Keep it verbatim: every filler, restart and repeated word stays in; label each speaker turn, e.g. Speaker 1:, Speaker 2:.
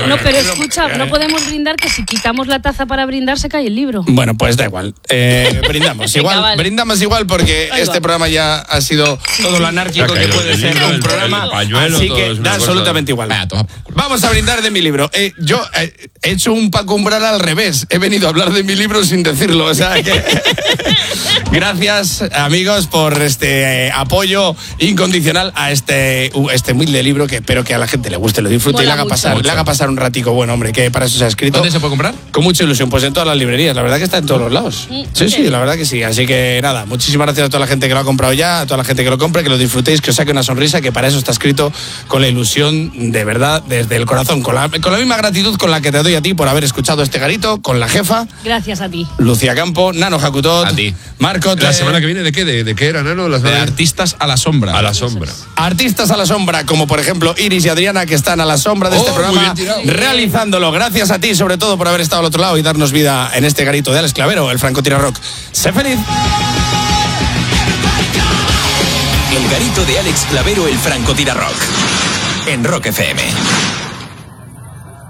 Speaker 1: No, pero escucha, no podemos brindar que si quitamos la taza para brindar se cae el libro.
Speaker 2: Bueno, pues da igual. Eh, brindamos igual,
Speaker 1: vale.
Speaker 2: brindamos igual porque
Speaker 1: Ahí
Speaker 2: este
Speaker 1: va.
Speaker 2: programa ya ha sido todo lo anárquico que puede ser un programa, así que da absolutamente igual. Vamos a brindar de mi libro. Eh, yo eh, he hecho un Paco Umbral al revés. He venido a hablar de mi libro sin decirlo. O sea que gracias, amigos, por este eh, apoyo incondicional a este, uh, este humilde libro que espero que a la gente le guste, lo disfrute
Speaker 1: Mola
Speaker 2: y le haga,
Speaker 1: mucho.
Speaker 2: pasar, le haga pasar un ratico bueno, hombre, que para eso se ha escrito.
Speaker 3: ¿Dónde se puede comprar?
Speaker 2: Con mucha ilusión, pues en todas las librerías. La verdad que está en todos los lados.
Speaker 1: Mm,
Speaker 2: Sí, sí, la verdad que sí. Así que nada, muchísimas gracias a toda la gente que lo ha comprado ya, a toda la gente que lo compre, que lo disfrutéis, que os saque una sonrisa, que para eso está escrito con la ilusión de verdad, desde el corazón, con la, con la misma gratitud con la que te doy a ti por haber escuchado este garito, con la jefa,
Speaker 1: Gracias a ti.
Speaker 2: Lucía Campo, Nano Jacutot,
Speaker 3: A ti.
Speaker 2: Marco.
Speaker 3: ¿La
Speaker 2: te-
Speaker 3: semana que viene de qué? ¿De, de qué era, Nano? Las
Speaker 4: De
Speaker 3: semana-
Speaker 4: artistas a la sombra.
Speaker 3: A la sombra.
Speaker 2: Artistas a la sombra, como por ejemplo Iris y Adriana, que están a la sombra de
Speaker 3: Oh,
Speaker 2: este
Speaker 3: muy
Speaker 2: programa,
Speaker 3: bien tirado.
Speaker 2: realizándolo. Gracias a ti, sobre todo, por haber estado al otro lado y darnos vida en este garito de Alex Clavero, el Francotira Rock. Sé feliz.
Speaker 5: El garito de Alex Clavero, el Francotira Rock. En Rock F M.